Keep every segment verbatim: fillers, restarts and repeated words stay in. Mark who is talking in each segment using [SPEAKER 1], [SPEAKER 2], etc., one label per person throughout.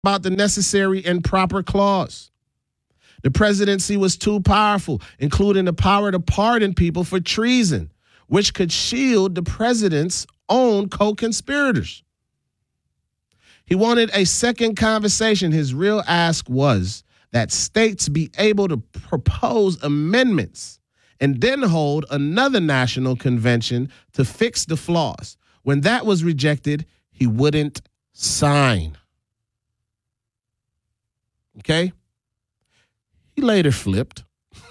[SPEAKER 1] about the necessary and proper clause. The presidency was too powerful, including the power to pardon people for treason, which could shield the president's own co-conspirators. He wanted a second conversation. His real ask was that states be able to propose amendments and then hold another national convention to fix the flaws. When that was rejected, he wouldn't sign. Okay? He later flipped.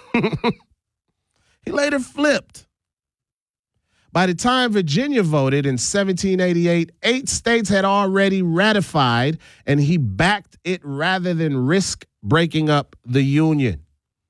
[SPEAKER 1] he later flipped. By the time Virginia voted in seventeen eighty-eight, eight states had already ratified, and he backed it rather than risk breaking up the Union.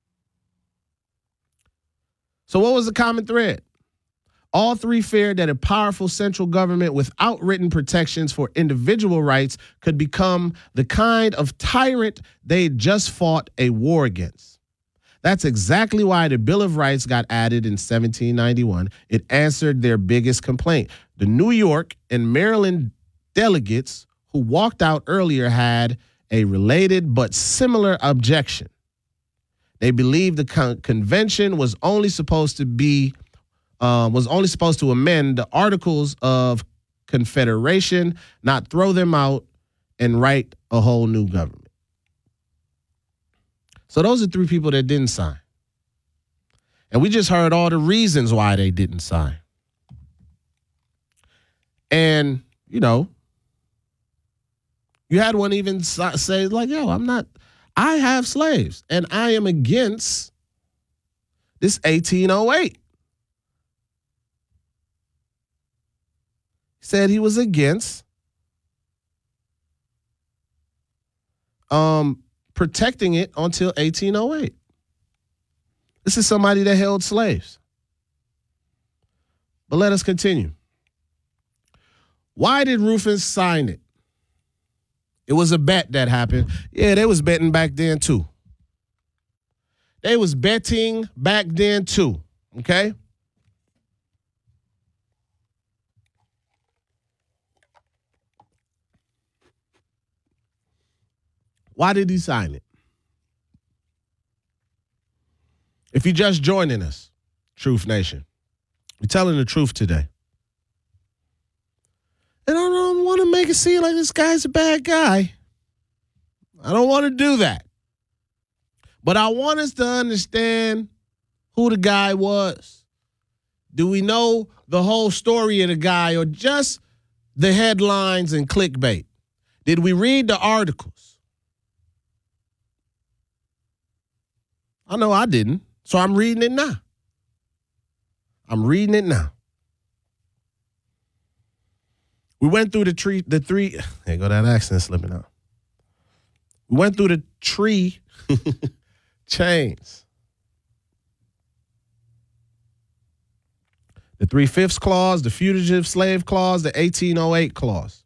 [SPEAKER 1] So what was the common thread? All three feared that a powerful central government without written protections for individual rights could become the kind of tyrant they'd just fought a war against. That's exactly why the Bill of Rights got added in seventeen ninety-one. It answered their biggest complaint. The New York and Maryland delegates who walked out earlier had a related but similar objection. They believed the con- convention was only supposed to be uh, was only supposed to amend the Articles of Confederation, not throw them out and write a whole new government. So those are three people that didn't sign. And we just heard all the reasons why they didn't sign. And, you know, you had one even say, like, yo, I'm not, I have slaves, and I am against this eighteen oh eight. He said he was against um, protecting it until eighteen oh eight. This is somebody that held slaves. But let us continue. Why did Rufus sign it? It was a bet that happened. Yeah, they was betting back then too. They was betting back then too, okay? Why did he sign it? If you're just joining us, Truth Nation, we're telling the truth today. And I don't want to make it seem like this guy's a bad guy. I don't want to do that. But I want us to understand who the guy was. Do we know the whole story of the guy or just the headlines and clickbait? Did we read the articles? I know I didn't, so I'm reading it now. I'm reading it now. We went through the tree, the three, there go that accent slipping out. We went through the tree chains. The three-fifths clause, the fugitive slave clause, the eighteen oh eight clause.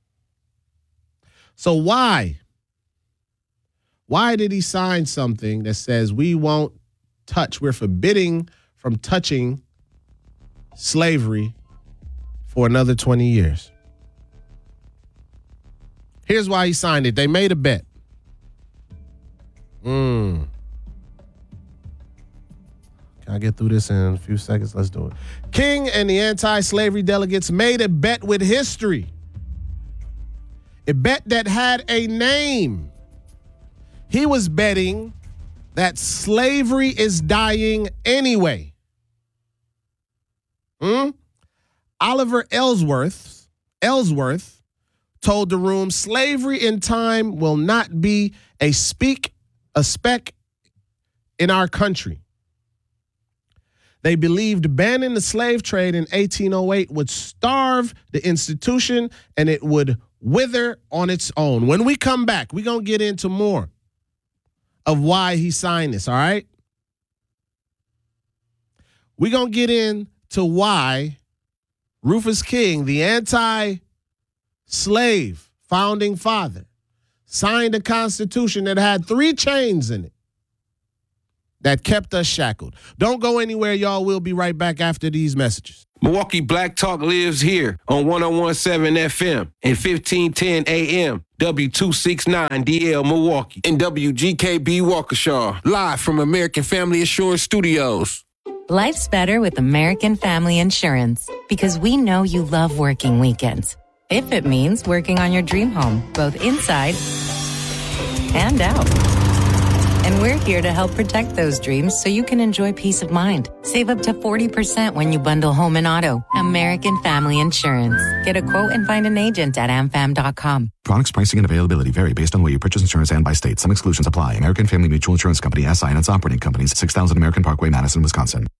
[SPEAKER 1] So why? Why did he sign something that says we won't touch, we're forbidding from touching slavery for another twenty years? Here's why he signed it. They made a bet. Mm. Can I get through this in a few seconds? Let's do it. King and the anti-slavery delegates made a bet with history. A bet that had a name. He was betting that slavery is dying anyway. Hmm? Oliver Ellsworth, Ellsworth told the room, slavery in time will not be a speak, a speck in our country. They believed banning the slave trade in eighteen oh eight would starve the institution and it would wither on its own. When we come back, we're going to get into more of why he signed this, all right? We're going to get into why Rufus King, the anti-slave founding father, signed a constitution that had three chains in it. that kept us shackled. Don't go anywhere, y'all. We'll be right back after these messages.
[SPEAKER 2] Milwaukee Black Talk lives here on one oh one point seven F M and fifteen ten A M, W two sixty-nine D L Milwaukee, and W G K B Waukesha, live from American Family Insurance Studios.
[SPEAKER 3] Life's better with American Family Insurance because we know you love working weekends. If it means working on your dream home, both inside and out. And we're here to help protect those dreams so you can enjoy peace of mind. Save up to forty percent when you bundle home and auto. American Family Insurance. Get a quote and find an agent at am fam dot com.
[SPEAKER 4] Products, pricing, and availability vary based on where you purchase insurance and by state. Some exclusions apply. American Family Mutual Insurance Company, S I and its operating companies, six thousand American Parkway, Madison, Wisconsin.